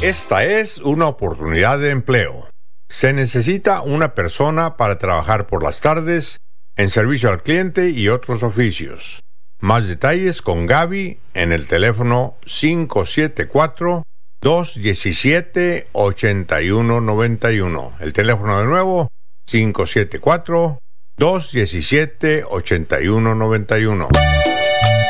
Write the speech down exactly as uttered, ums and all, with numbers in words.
Esta es una oportunidad de empleo. Se necesita una persona para trabajar por las tardes en servicio al cliente y otros oficios. Más detalles con Gaby en el teléfono cinco siete cuatro, dos uno siete, ocho uno nueve uno. El teléfono de nuevo, cinco siete cuatro, dos uno siete, ocho uno nueve uno.